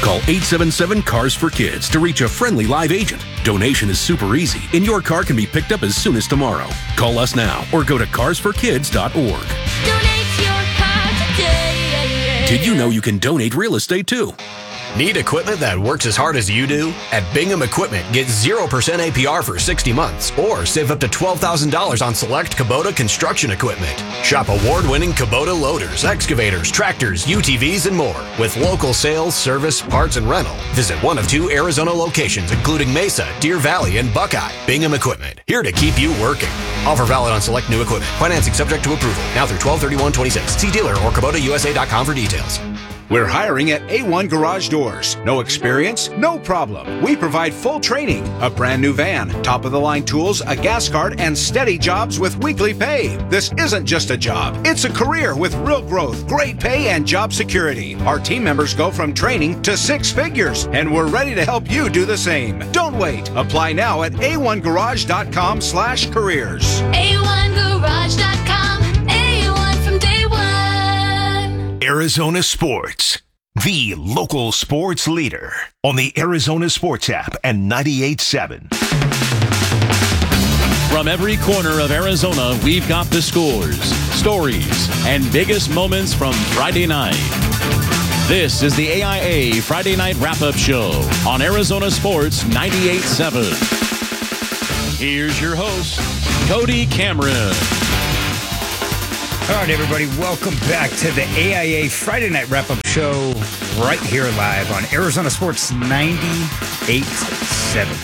Call 877-CARS-FOR-KIDS to reach a friendly live agent. Donation is super easy, and your car can be picked up as soon as tomorrow. Call us now or go to carsforkids.org. Donate your car today. Did you know you can donate real estate too? Need equipment that works as hard as you do? At Bingham Equipment, get 0% APR for 60 months or save up to $12,000 on select Kubota construction equipment. Shop award-winning Kubota loaders, excavators, tractors, UTVs, and more. With local sales, service, parts, and rental. Visit one of 2 Arizona locations, including Mesa, Deer Valley, and Buckeye. Bingham Equipment, here to keep you working. Offer valid on select new equipment. Financing subject to approval. Now through 12/31/26. See dealer or KubotaUSA.com for details. We're hiring at A1 Garage Doors. No experience? No problem. We provide full training, a brand new van, top-of-the-line tools, a gas card, and steady jobs with weekly pay. This isn't just a job. It's a career with real growth, great pay, and job security. Our team members go from training to 6 figures, and we're ready to help you do the same. Don't wait. Apply now at a1garage.com/careers. A1garage.com. A1 from day one. Arizona Sports, the local sports leader on the Arizona Sports app and 98.7. From every corner of Arizona, we've got the scores, stories, and biggest moments from Friday night. This is the AIA Friday Night Wrap-Up Show on Arizona Sports 98.7. Here's your host, Cody Cameron. All right, everybody, welcome back to the AIA Friday Night Wrap-Up Show right here live on Arizona Sports 98.7.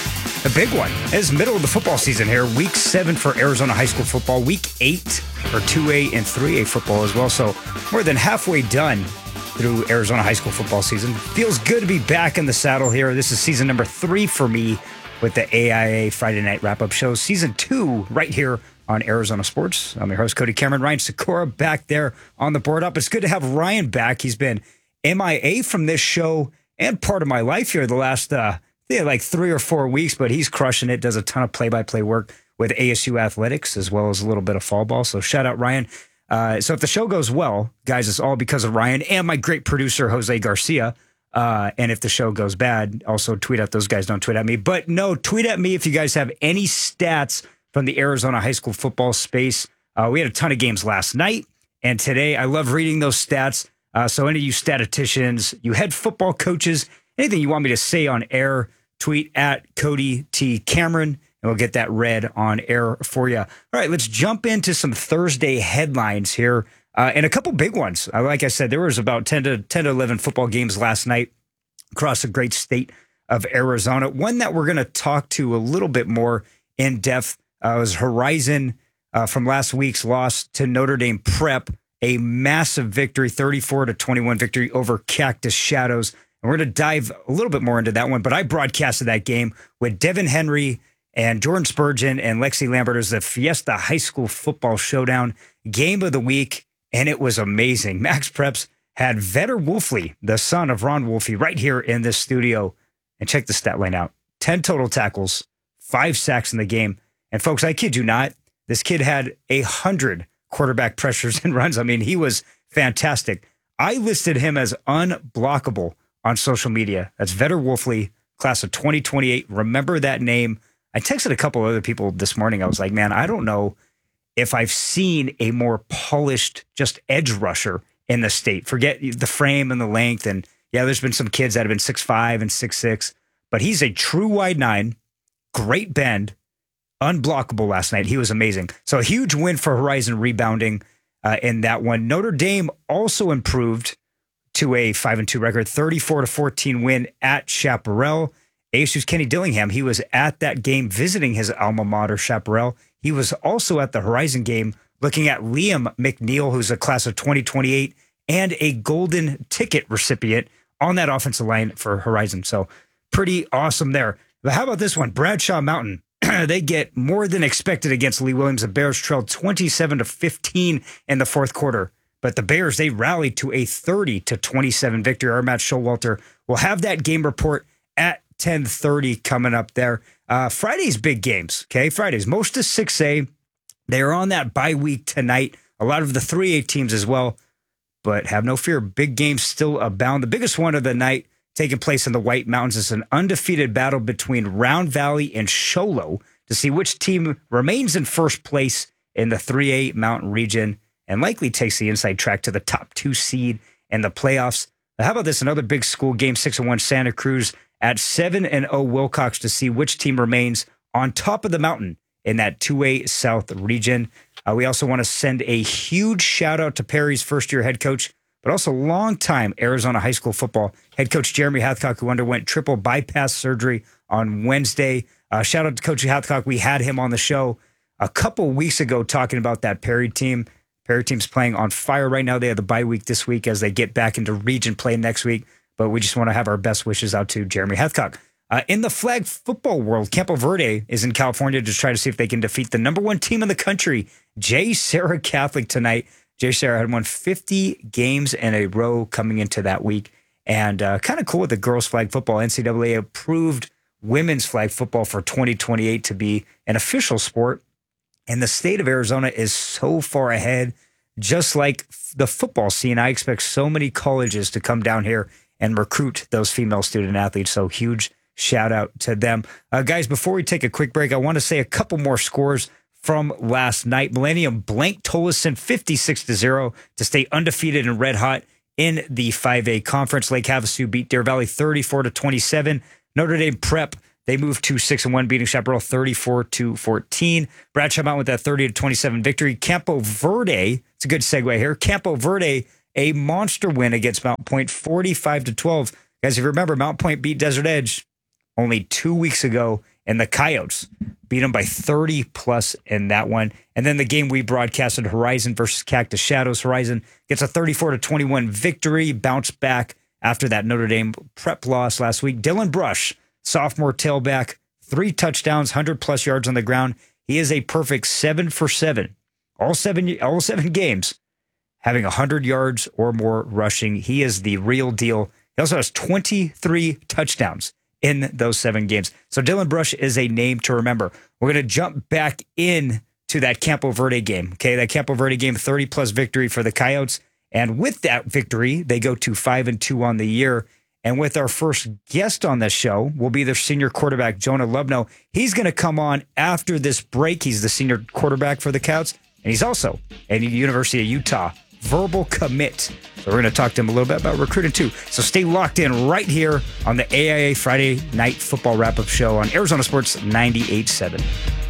A big one. It's middle of the football season here. Week 7 for Arizona high school football. Week 8 for 2A and 3A football as well. So more than halfway done through Arizona high school football season. Feels good to be back in the saddle here. This is season number 3 for me with the AIA Friday Night Wrap-Up Show. Season 2 right here on Arizona Sports. I'm your host, Cody Cameron. Ryan Sikora back there on the board up. It's good to have Ryan back. He's been MIA from this show and part of my life here the last, like 3 or 4 weeks, but he's crushing it, does a ton of play-by-play work with ASU Athletics as well as a little bit of fall ball. So shout out, Ryan. So if the show goes well, guys, it's all because of Ryan and my great producer, Jose Garcia. And if the show goes bad, also tweet at those guys. Don't tweet at me. But no, tweet at me if you guys have any stats from the Arizona high school football space. We had a ton of games last night and today. I love reading those stats. So any of you statisticians, you head football coaches, anything you want me to say on air, tweet at Cody T. Cameron, and we'll get that read on air for you. All right, let's jump into some Thursday headlines here. And a couple big ones. Like I said, there was about 10 to 11 football games last night across the great state of Arizona. One that we're going to talk to a little bit more in depth was Horizon from last week's loss to Notre Dame Prep, a massive victory, 34-21 victory over Cactus Shadows. And we're going to dive a little bit more into that one. But I broadcasted that game with Devin Henry and Jordan Spurgeon and Lexi Lambert as the Fiesta High School Football Showdown game of the week. And it was amazing. Max Preps had Vetter Wolfley, the son of Ron Wolfley, right here in this studio. And check the stat line out. 10 total tackles, 5 sacks in the game. And folks, I kid you not, this kid had 100 quarterback pressures and runs. I mean, he was fantastic. I listed him as unblockable on social media. That's Vetter Wolfley, class of 2028. Remember that name. I texted a couple other people this morning. I was like, man, I don't know if I've seen a more polished just edge rusher in the state. Forget the frame and the length. And yeah, there's been some kids that have been 6'5" and 6'6", but he's a true wide 9, great bend, unblockable last night. He was amazing. So a huge win for Horizon rebounding in that one. Notre Dame also improved to a 5-2 record, 34-14 win at Chaparral. ASU's Kenny Dillingham, he was at that game visiting his alma mater, Chaparral. He was also at the Horizon game looking at Liam McNeil, who's a class of 2028 and a golden ticket recipient on that offensive line for Horizon. So pretty awesome there. But how about this one? Bradshaw Mountain. They get more than expected against Lee Williams. The Bears trailed 27-15 in the fourth quarter. But the Bears, they rallied to a 30-27 victory. Our Matt Showalter will have that game report at 10:30 coming up there. Friday's big games, okay? Fridays, most of 6A. They are on that bye week tonight. A lot of the 3A teams as well. But have no fear, big games still abound. The biggest one of the night, taking place in the White Mountains. It's an undefeated battle between Round Valley and Show Low to see which team remains in first place in the 3A Mountain region and likely takes the inside track to the top 2 seed in the playoffs. How about this? Another big school game, 6-1 Santa Cruz at 7-0 Wilcox to see which team remains on top of the mountain in that 2A South region. We also want to send a huge shout out to Perry's first-year head coach, but also longtime Arizona high school football head coach Jeremy Hathcock, who underwent triple bypass surgery on Wednesday. Shout out to Coach Hathcock. We had him on the show a couple weeks ago talking about that Perry team. Perry team's playing on fire right now. They have the bye week this week as they get back into region play next week. But we just want to have our best wishes out to Jeremy Hathcock. In the flag football world, Campo Verde is in California to try to see if they can defeat the number 1 team in the country, J. Sarah Catholic, tonight. J. Sarah had won 50 games in a row coming into that week. And kind of cool with the girls flag football. NCAA approved women's flag football for 2028 to be an official sport. And the state of Arizona is so far ahead, just like the football scene. I expect so many colleges to come down here and recruit those female student athletes. So huge shout out to them. Guys, before we take a quick break, I want to say a couple more scores from last night. Millennium blanked Tolleson 56-0 to stay undefeated and red hot in the 5A conference. Lake Havasu beat Deer Valley 34-27. Notre Dame Prep, they moved to 6-1, beating Chaparral 34-14. Bradshaw Mountain with that 30-27 victory. Campo Verde, it's a good segue here. Campo Verde, a monster win against Mount Point, 45-12. Guys, if you remember, Mount Point beat Desert Edge only 2 weeks ago, and the Coyotes beat them by 30+ in that one. And then the game we broadcasted, Horizon versus Cactus Shadows. Horizon gets a 34-21 victory, bounced back after that Notre Dame Prep loss last week. Dylan Brush, sophomore tailback, 3 touchdowns, 100+ yards on the ground. He is a perfect 7 for 7. All seven games having 100 yards or more rushing. He is the real deal. He also has 23 touchdowns in those 7 games. So Dylan Brush is a name to remember. We're going to jump back in to that Campo Verde game. Okay, that Campo Verde game, 30+ victory for the Coyotes. And with that victory, they go to 5-2 on the year. And with our first guest on this show will be their senior quarterback, Jonah Lubno. He's going to come on after this break. He's the senior quarterback for the Coyotes. And he's also at the University of Utah verbal commit. So we're going to talk to him a little bit about recruiting too. So stay locked in right here on the AIA Friday Night Football Wrap-Up Show on Arizona Sports 98.7.